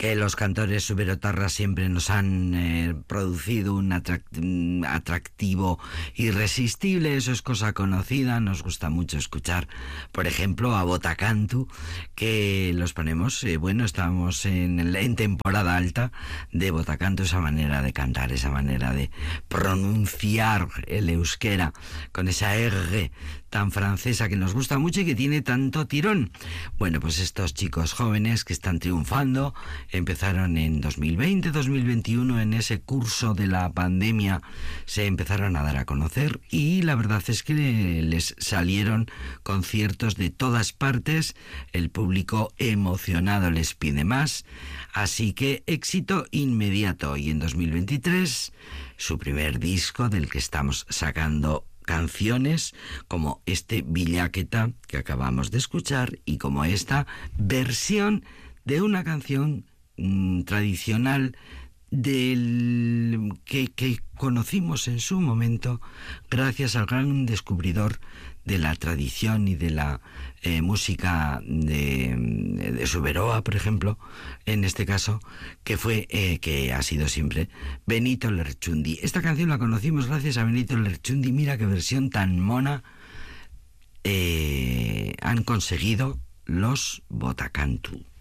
que los cantores Suberotarra siempre nos han producido un atractivo irresistible, eso es cosa conocida. Nos gusta mucho escuchar, por ejemplo, a Botacantu, que los ponemos, estamos en temporada alta de Botacantu, esa manera de cantar, esa manera de pronunciar el euskera, con esa R tan francesa que nos gusta mucho y que tiene tanto tirón. Bueno, pues estos chicos jóvenes que están triunfando empezaron en 2020, 2021, en ese curso de la pandemia se empezaron a dar a conocer y la verdad es que les salieron conciertos de todas partes, el público emocionado les pide más, así que éxito inmediato. Y en 2023, su primer disco del que estamos sacando canciones como este Billaqueta que acabamos de escuchar y como esta versión de una canción tradicional del que conocimos en su momento gracias al gran descubridor de la tradición y de la música de Suberoa, por ejemplo, en este caso, que ha sido siempre Benito Lerchundi. Esta canción la conocimos gracias a Benito Lerchundi. Mira qué versión tan mona han conseguido los Botacantu.